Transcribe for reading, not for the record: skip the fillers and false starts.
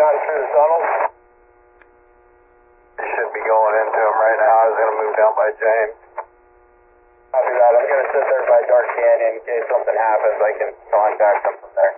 gotten through the tunnels? You should be going into them right now. I was going to move down by James. Copy that. I'm going to sit there by Dark Canyon in case something happens. I can contact them from there.